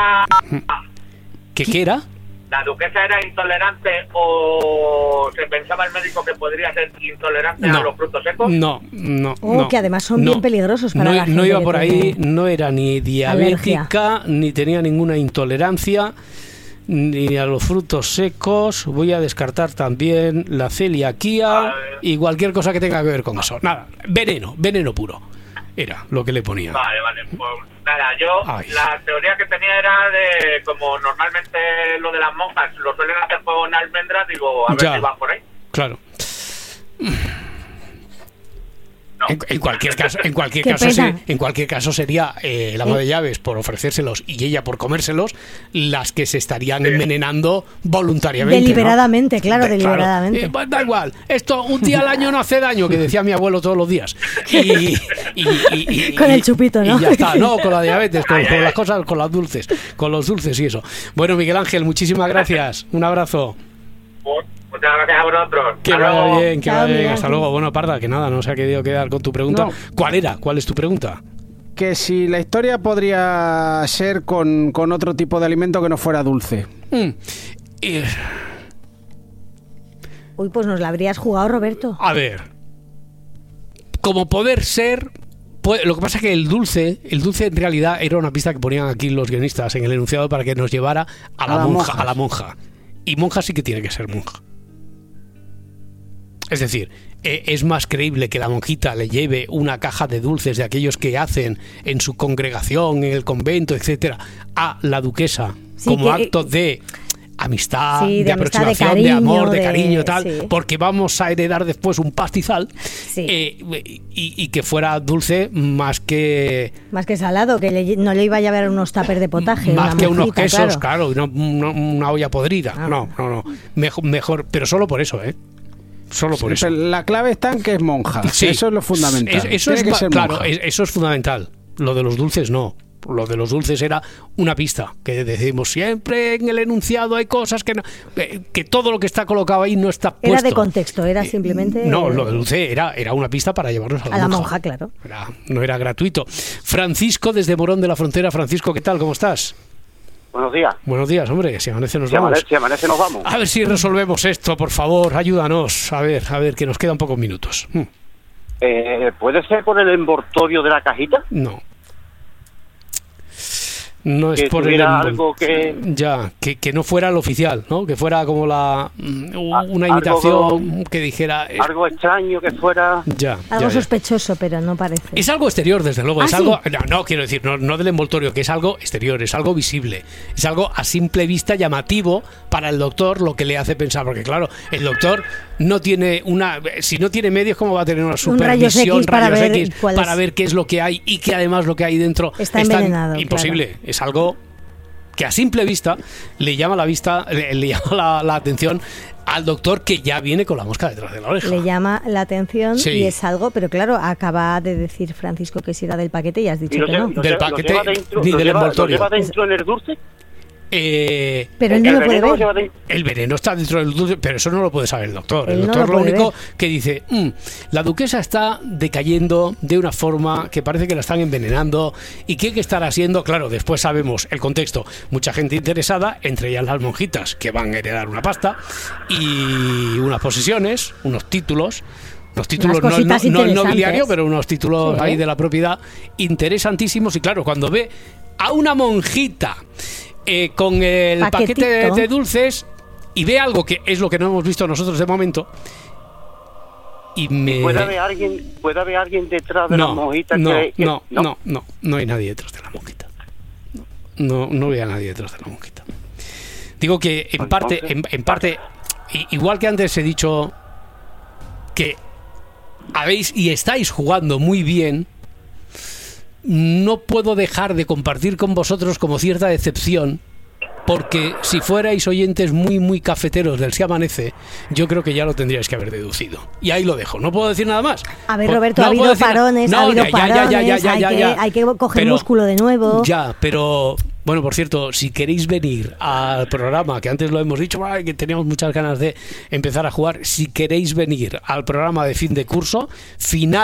¿Qué era? ¿La duquesa era intolerante o se pensaba el médico que podría ser intolerante a los frutos secos? No. Que además son bien peligrosos para la gente. No iba por ahí, no era ni diabética, ni tenía ninguna intolerancia, ni a los frutos secos. Voy a descartar también la celiaquía y cualquier cosa que tenga que ver con eso. Nada, veneno puro. Era lo que le ponía. Vale, pues nada, la teoría que tenía era de como normalmente lo de las monjas lo suelen hacer fuego en almendras, digo, a ver si va por ahí. Claro. No. En cualquier caso sería el ama de llaves por ofrecérselos y ella por comérselos las que se estarían envenenando voluntariamente. Deliberadamente, ¿no? Claro, deliberadamente. Da igual, esto un día al año no hace daño, que decía mi abuelo todos los días. Y con el chupito, ¿no? Y ya está, no, con la diabetes, con las cosas, con los dulces y eso. Bueno, Miguel Ángel, muchísimas gracias. Un abrazo. Muchas gracias a vosotros. Que vaya bien, Hasta luego. Bueno, Parda, que nada, no se ha querido quedar con tu pregunta. No. ¿Cuál es tu pregunta? Que si la historia podría ser con otro tipo de alimento que no fuera dulce. Uy, pues nos la habrías jugado, Roberto. A ver, como poder ser... Lo que pasa es que el dulce en realidad era una pista que ponían aquí los guionistas en el enunciado para que nos llevara a la monja. Y monja sí que tiene que ser monja. Es decir, es más creíble que la monjita le lleve una caja de dulces de aquellos que hacen en su congregación, en el convento, etcétera, a la duquesa como acto de amistad, de aproximación, de, cariño, de amor, de cariño, tal, porque vamos a heredar después un pastizal, y que fuera dulce más que salado, que no le iba a llevar unos tuppers de potaje, más que unos quesos, claro, una olla podrida. No. Mejor, pero solo por eso, Solo por eso. La clave está en que es monja. Sí. Eso es lo fundamental. Eso es fundamental. Lo de los dulces no. Lo de los dulces era una pista, que decimos siempre en el enunciado hay cosas que no, que todo lo que está colocado ahí no está puesto. Era de contexto, era simplemente... No, lo de dulce era una pista para llevarnos a la monja, claro. No era gratuito. Francisco, desde Morón de la Frontera. Francisco, ¿qué tal? ¿Cómo estás? Buenos días. Buenos días, hombre. Si amanece nos vamos. Si amanece nos vamos. A ver si resolvemos esto, por favor. Ayúdanos. A ver, que nos quedan pocos minutos. ¿Puede ser por el envoltorio de la cajita? No. No es que por algo que... Ya, que no fuera el oficial, ¿no? Que fuera como una imitación que dijera... Algo extraño que fuera... Algo sospechoso, pero no parece. Es algo exterior, desde luego. Es ¿sí? algo... No, quiero decir, no del envoltorio, que es algo exterior, es algo visible. Es algo a simple vista llamativo para el doctor, lo que le hace pensar. Porque claro, el doctor no tiene si no tiene medios, ¿cómo va a tener una supervisión, rayos X para ver qué es lo que hay y que además lo que hay dentro está envenenado? Imposible. Claro. Es algo que a simple vista le llama la atención al doctor, que ya viene con la mosca detrás de la oreja. Le llama la atención, sí. Y es algo, pero claro, acaba de decir Francisco que si era del paquete y has dicho que no. Del paquete ni del envoltorio. ¿Lo lleva dentro en el dulce? Pero él no lo puede ver. El veneno está dentro del dulce, pero eso no lo puede saber el doctor. El Él doctor no lo puede único ver. que dice, la duquesa está decayendo de una forma que parece que la están envenenando y que estará haciendo. Claro, después sabemos el contexto. Mucha gente interesada, entre ellas las monjitas, que van a heredar una pasta y unas posesiones, unos títulos. Los títulos no el nobiliario, pero unos títulos ahí de la propiedad interesantísimos. Y claro, cuando ve a una monjita con el paquete de dulces y ve algo que es lo que no hemos visto nosotros de momento, ¿Puede haber alguien detrás de la monjita? No hay nadie detrás de la monjita. No ve a nadie detrás de la monjita. Digo que en parte, igual que antes he dicho que habéis y estáis jugando muy bien, no puedo dejar de compartir con vosotros como cierta decepción, porque si fuerais oyentes muy cafeteros del Si Amanece, yo creo que ya lo tendríais que haber deducido. Y ahí lo dejo, no puedo decir nada más. A ver, Roberto, ha habido parones, hay que coger músculo de nuevo. Ya, pero... Bueno, por cierto, si queréis venir al programa, que antes lo hemos dicho, que teníamos muchas ganas de empezar a jugar, si queréis venir al programa de fin de curso, final